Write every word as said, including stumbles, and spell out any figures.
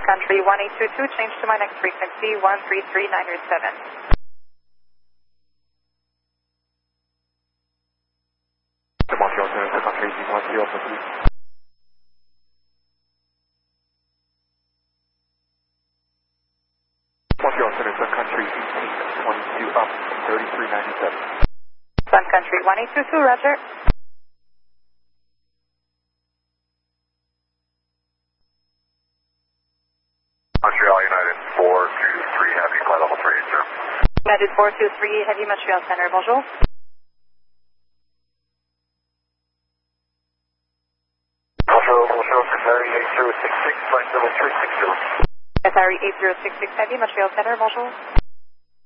Country one eight two two, change to my next frequency one three three nine seven. Montreal Center, Sun Country Z one zero for three. Montreal Center, Sun Country eighteen twenty-two up, thirty-three ninety-seven. Sun Country one eight two two, roger. Montreal United four two three Heavy, flight level three eight zero. United four two three, Heavy, Montreal Center, bonjour. Bonjour, bonjour, Qatari eight zero six six, flight level three six zero. Qatari eight zero six six, Heavy, Montreal Center, bonjour.